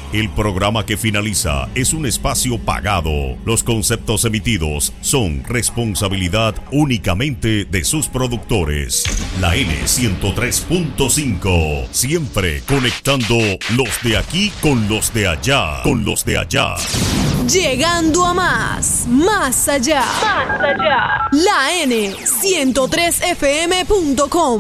El programa que finaliza es un espacio pagado. Los conceptos emitidos son responsabilidad únicamente de sus productores. La N103.5, siempre conectando los de aquí con los de allá, con los de allá. Llegando a más allá. La N103fm.com.